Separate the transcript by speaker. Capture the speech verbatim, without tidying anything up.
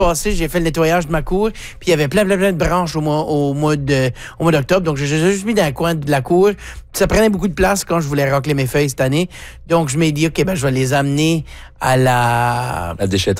Speaker 1: passé, j'ai fait le nettoyage de ma cour, puis il y avait plein, plein, plein de branches au mois, au mois de, au mois d'octobre. Donc, j'ai juste mis dans un coin de la cour. Ça prenait beaucoup de place quand je voulais racler mes feuilles cette année. Donc, je m'ai dit, OK, ben, je vais les amener à la...
Speaker 2: La déchetterie.